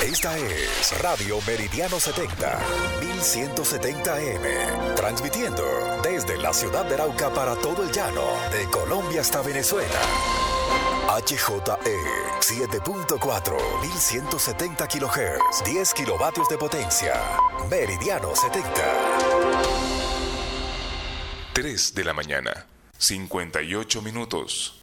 Esta es Radio Meridiano 70, 1170 AM, transmitiendo desde la ciudad de Arauca para todo el llano, de Colombia hasta Venezuela. HJE 7.4, 1170 kHz, 10 kilovatios de potencia. Meridiano 70. 3 de la mañana, 58 minutos.